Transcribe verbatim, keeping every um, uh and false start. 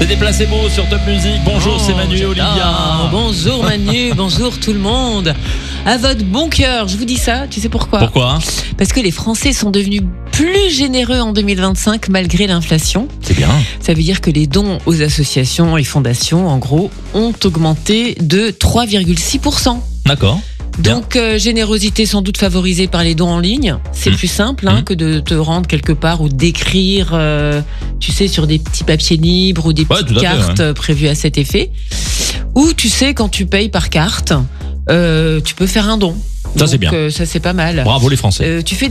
C'est des placebos sur Top Music. Bonjour, Oh, c'est Manu et j'adore. Olivia. Bonjour Manu, bonjour tout le monde. À votre bon cœur, je vous dis ça, tu sais pourquoi ? Pourquoi ? Parce que les Français sont devenus plus généreux en deux mille vingt-cinq malgré l'inflation. C'est bien. Ça veut dire que les dons aux associations et fondations, en gros, ont augmenté de trois virgule six pour cent. D'accord. Bien. Donc, euh, générosité sans doute favorisée par les dons en ligne. C'est Mmh. plus simple hein, Mmh. que de te rendre quelque part ou d'écrire, euh, tu sais, sur des petits papiers libres ou des Ouais, petites tout à fait, cartes euh, prévues à cet effet. Ou tu sais, quand tu payes par carte, euh, tu peux faire un don. Ça, c'est Donc, bien. euh, ça, c'est pas mal. Bravo les Français. Euh, tu fais